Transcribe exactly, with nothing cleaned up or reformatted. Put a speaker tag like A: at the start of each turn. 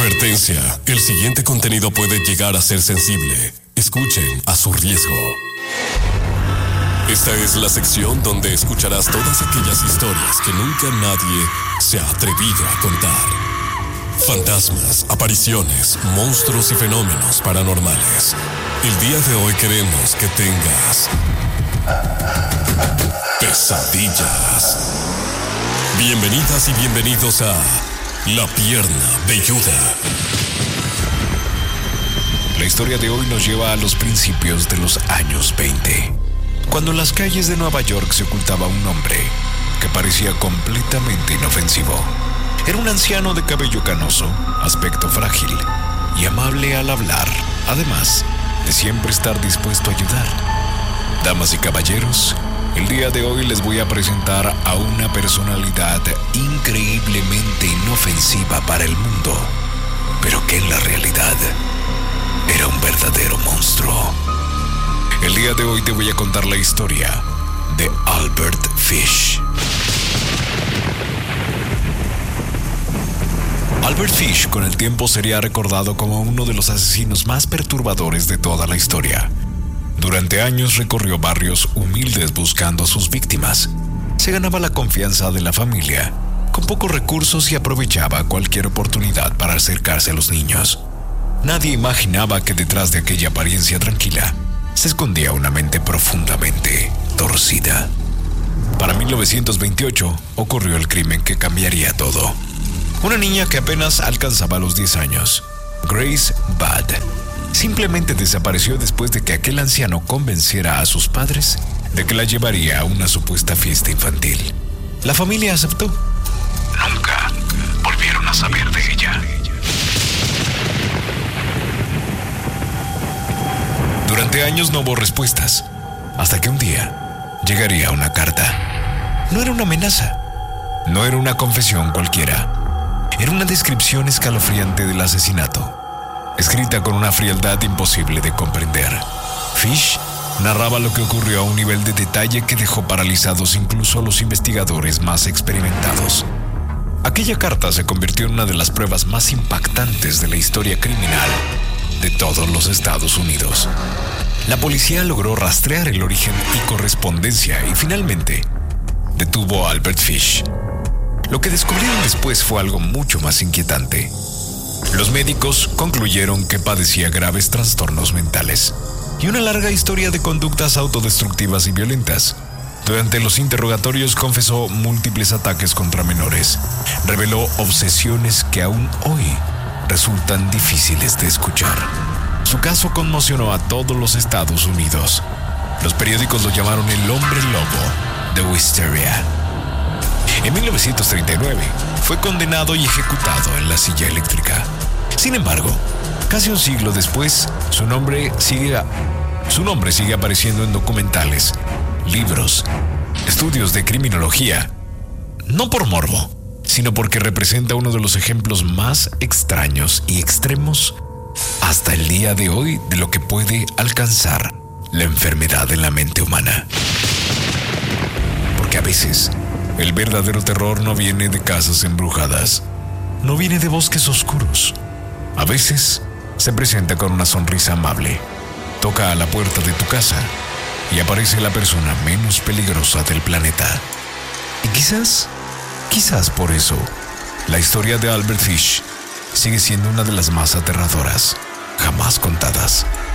A: Advertencia, el siguiente contenido puede llegar a ser sensible. Escuchen a su riesgo. Esta es la sección donde escucharás todas aquellas historias que nunca nadie se ha atrevido a contar. Fantasmas, apariciones, monstruos y fenómenos paranormales. El día de hoy queremos que tengas pesadillas. Bienvenidas y bienvenidos a La Pierna Velluda.
B: La historia de hoy nos lleva a los principios de los años veinte, cuando en las calles de Nueva York se ocultaba un hombre que parecía completamente inofensivo. Era un anciano de cabello canoso, aspecto frágil y amable al hablar, además de siempre estar dispuesto a ayudar. Damas y caballeros, el día de hoy les voy a presentar a una personalidad increíblemente inofensiva para el mundo, pero que en la realidad era un verdadero monstruo. El día de hoy te voy a contar la historia de Albert Fish. Albert Fish con el tiempo sería recordado como uno de los asesinos más perturbadores de toda la historia. Durante años recorrió barrios humildes buscando a sus víctimas. Se ganaba la confianza de la familia, con pocos recursos, y aprovechaba cualquier oportunidad para acercarse a los niños. Nadie imaginaba que detrás de aquella apariencia tranquila se escondía una mente profundamente torcida. Para mil novecientos veintiocho ocurrió el crimen que cambiaría todo. Una niña que apenas alcanzaba los diez años, Grace Budd, simplemente desapareció después de que aquel anciano convenciera a sus padres de que la llevaría a una supuesta fiesta infantil. La familia aceptó. Nunca volvieron a saber de ella. Durante años no hubo respuestas, hasta que un día llegaría una carta. No era una amenaza, no era una confesión cualquiera. Era una descripción escalofriante del asesinato, escrita con una frialdad imposible de comprender. Fish narraba lo que ocurrió a un nivel de detalle que dejó paralizados incluso a los investigadores más experimentados. Aquella carta se convirtió en una de las pruebas más impactantes de la historia criminal de todos los Estados Unidos. La policía logró rastrear el origen y correspondencia y finalmente detuvo a Albert Fish. Lo que descubrieron después fue algo mucho más inquietante. Los médicos concluyeron que padecía graves trastornos mentales y una larga historia de conductas autodestructivas y violentas. Durante los interrogatorios confesó múltiples ataques contra menores. Reveló obsesiones que aún hoy resultan difíciles de escuchar. Su caso conmocionó a todos los Estados Unidos. Los periódicos lo llamaron el hombre lobo de Wisteria. En mil novecientos treinta y nueve fue condenado y ejecutado en la silla eléctrica. Sin embargo, casi un siglo después, su nombre sigue, su nombre sigue apareciendo en documentales, libros, estudios de criminología. No por morbo, sino porque representa uno de los ejemplos más extraños y extremos hasta el día de hoy de lo que puede alcanzar la enfermedad en la mente humana. Porque a veces el verdadero terror no viene de casas embrujadas, no viene de bosques oscuros. A veces se presenta con una sonrisa amable, toca a la puerta de tu casa y aparece la persona menos peligrosa del planeta. Y quizás, quizás por eso, la historia de Albert Fish sigue siendo una de las más aterradoras jamás contadas.